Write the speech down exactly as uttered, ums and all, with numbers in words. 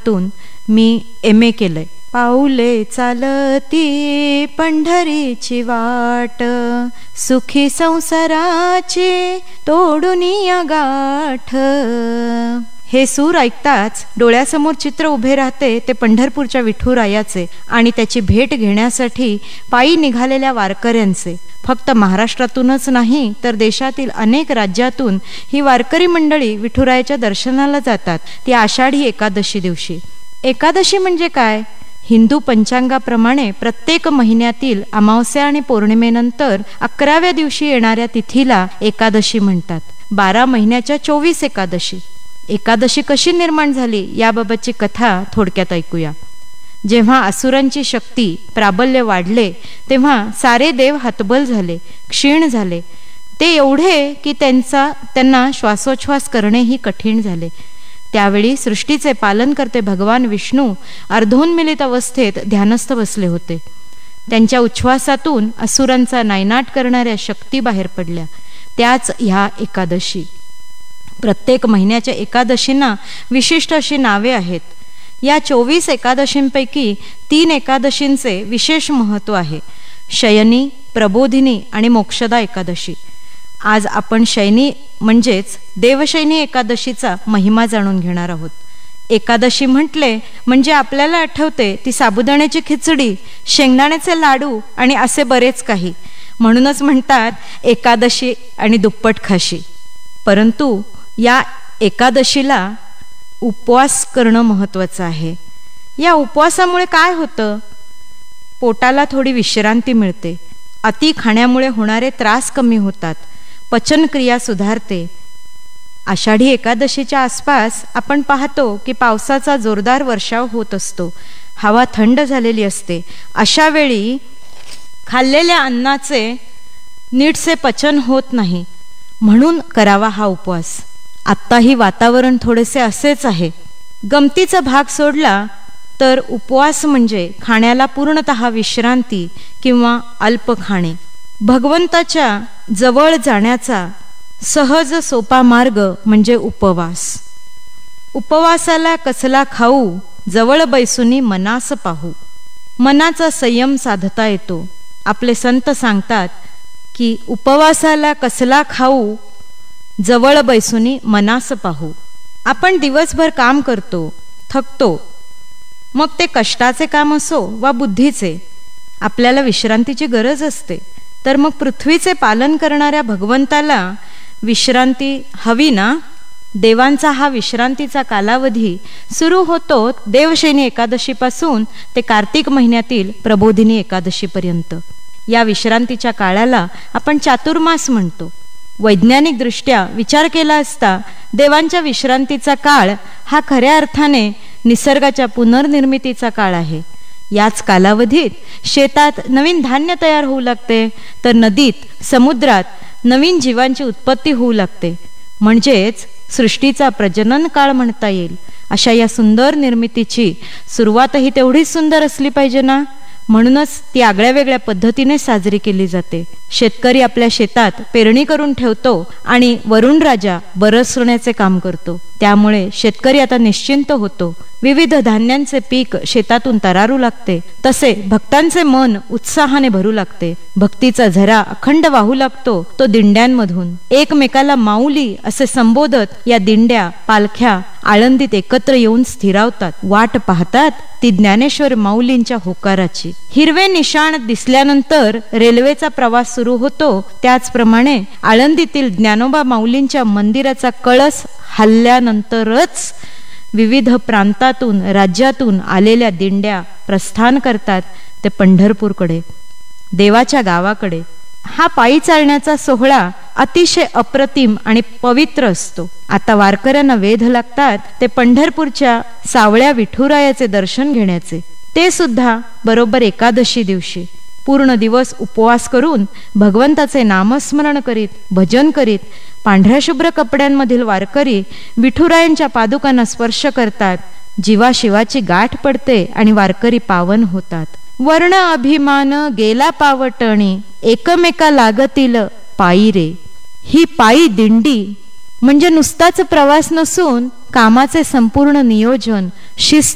विभागातून मी M A केलंय. पाऊले चालती पंढरीची वाट, सुखी संसाराची तोडून या गाठ. हे सूर ऐकताच डोळ्यासमोर चित्र उभे राहते ते पंढरपूरच्या विठुरायाचे आणि त्याची भेट घेण्यासाठी पायी निघालेल्या वारकऱ्यांचे. फक्त महाराष्ट्रातूनच नाही तर देशातील अनेक राज्यातून ही वारकरी मंडळी विठुरायाच्या दर्शनाला जातात, ती आषाढी एकादशी दिवशी. एकादशी म्हणजे काय? हिंदू पंचांगाप्रमाणे प्रत्येक महिन्यातील अमावस्या आणि पौर्णिमेनंतर अकराव्या दिवशी येणाऱ्या तिथीला एकादशी म्हणतात. बारा महिन्याच्या चोवीस एकादशी. एकादशी कशी निर्माण झाली याबाबतची कथा थोडक्यात ऐकूया. जेव्हा असुरांची शक्ती प्राबल्य वाढले तेव्हा सारे देव हतबल झाले, क्षीण झाले. ते एवढे की त्यांचा त्यांना श्वासोच्छ्वास करणेही कठीण झाले. त्यावेळी सृष्टीचे पालन करते भगवान विष्णू अर्धोन्मिलित अवस्थेत ध्यानस्थ बसले होते. त्यांच्या उच्छ्वासातून असुरांचा नायनाट करणाऱ्या शक्ती बाहेर पडल्या. त्याच ह्या एकादशी. प्रत्येक महिन्याच्या एकादशींना विशिष्ट अशी नावे आहेत. या चोवीस एकादशींपैकी तीन एकादशींचे विशेष महत्त्व आहे: शयनी, प्रबोधिनी आणि मोक्षदा एकादशी. आज आपण शयनी म्हणजेच देवशयनी एकादशीचा महिमा जाणून घेणार आहोत. एकादशी म्हटले म्हणजे आपल्याला आठवते ती साबुदाण्याची खिचडी, शेंगदाण्याचे लाडू आणि असे बरेच काही. म्हणूनच म्हणतात एकादशी आणि दुप्पट खाशी. परंतु या एकादशीला उपवास करणं महत्त्वाचं आहे. या उपवासामुळे काय होतं? पोटाला थोडी विश्रांती मिळते, अति खाण्यामुळे होणारे त्रास कमी होतात, पचनक्रिया सुधारते. आषाढी एकादशीच्या आसपास आपण पाहतो की पावसाचा जोरदार वर्षाव होत असतो, हवा थंड झालेली असते. अशा वेळी खाल्लेल्या अन्नाचे नीटसे पचन होत नाही, म्हणून करावा हा उपवास. आत्ताही वातावरण थोडेसे असेच आहे. गमतीचा भाग सोडला तर उपवास म्हणजे खाण्याला पूर्णतः विश्रांती किंवा अल्प खाणे. भगवंताच्या जवळ जाण्याचा सहज सोपा मार्ग म्हणजे उपवास. उपवासाला कसला खाऊ, जवळ बैसुनी मनास पाहू. मनाचा संयम साधता येतो. आपले संत सांगतात की उपवासाला कसला खाऊ, जवळ बैसुनी मनास पाहू. आपण दिवसभर काम करतो, थकतो, मग ते कष्टाचे काम असो वा बुद्धीचे, आपल्याला विश्रांतीची गरज असते. तर मग पृथ्वीचे पालन करणाऱ्या भगवंताला विश्रांती हवी ना? देवांचा हा विश्रांतीचा कालावधी सुरू होतो देवशयनी एकादशीपासून ते कार्तिक महिन्यातील प्रबोधिनी एकादशीपर्यंत. या विश्रांतीच्या काळाला आपण चातुर्मास म्हणतो. वैज्ञानिकदृष्ट्या विचार केला असता देवांच्या विश्रांतीचा काळ हा खऱ्या अर्थाने निसर्गाच्या पुनर्निर्मितीचा काळ आहे. याच कालावधीत शेतात नवीन धान्य तयार होऊ लागते, तर नदीत, समुद्रात नवीन जीवांची उत्पत्ती होऊ लागते. म्हणजेच सृष्टीचा प्रजनन काळ म्हणता येईल. अशा या सुंदर निर्मितीची सुरुवातही तेवढीच सुंदर असली पाहिजे ना? म्हणूनच ती आगळ्या वेगळ्या पद्धतीने साजरी केली जाते. शेतकरी आपल्या शेतात पेरणी करून ठेवतो आणि वरुण राजा बरसण्याचे काम करतो. त्यामुळे शेतकरी आता निश्चिंत होतो. विविध धान्यांचे पीक शेतातून तरारू लागते. तसे भक्तांचे मन उत्साहाने भरू लागते. भक्तीचा झरा अखंड वाहू लागतो तो दिंड्यांमधून. एकमेकाला माऊली असे संबोधत या दिंड्या, पालख्या आळंदीत एकत्र येऊन स्थिरावतात. वाट पाहतात ती ज्ञानेश्वर माऊलींच्या होकाराची. हिरवे निशाण दिसल्यानंतर रेल्वेचा प्रवास सुरू होतो. त्याचप्रमाणे आळंदीतील ज्ञानोबा माऊलींच्या मंदिराचा कळस हल्ल्यानंतरच विविध प्रांतातून, राज्यातून आलेल्या दिंड्या प्रस्थान करतात ते पंढरपूरकडे, देवाच्या गावाकडे. हा पायी चालण्याचा सोहळा अतिशय अप्रतिम आणि पवित्र असतो. आता वारकऱ्यांना वेध लागतात ते पंढरपूरच्या सावळ्या विठुरायाचे दर्शन घेण्याचे, ते सुद्धा बरोबर एकादशी दिवशी. पूर्ण दिवस उपवास करून भगवंताचे नामस्मरण करीत, भजन करीत पांढऱ्या शुभ्र कपड्यांमधील वारकरी विठुरायांच्या पादुकांना स्पर्श करतात. जीवाशिवाची गाठ पडते आणि वारकरी पावन होतात. वर्ण अभिमान गेला पावटणी, एकमेका लागतील पायी रे. ही पायी दिंडी म्हणजे नुसताच प्रवास नसून कामाचे संपूर्ण नियोजन, शिस्त